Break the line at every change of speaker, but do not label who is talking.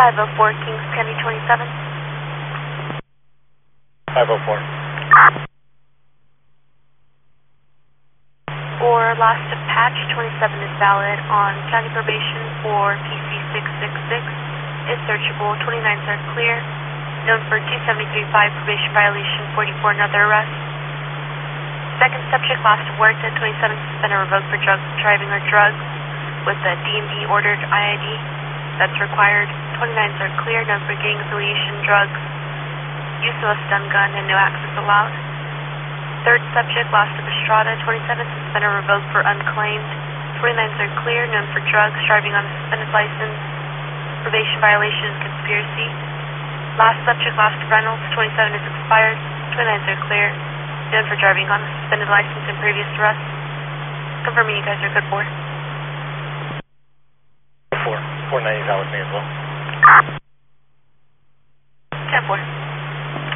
504 Kings County 27.
504.
For lost of patch, 27 is valid on county probation for PC 666. Is searchable, 29s are clear. Known for 273.5 probation violation, 44 another arrest. Second subject lost of work at 27 suspended or revoked for drug driving or drugs with a DMV ordered IID that's required. 29s are clear, known for gang affiliation, drugs, use of a stun gun, and no access allowed. Third subject lost of Estrada, 27 suspended or revoked for unclaimed. 29s are clear, known for drugs, driving on a suspended license, probation violation, and conspiracy. Last subject lost of Reynolds, 27 is expired. 29s are clear, known for driving on a suspended license and previous arrest. Confirming you guys are good for.
490 is out with me as well.
10-4.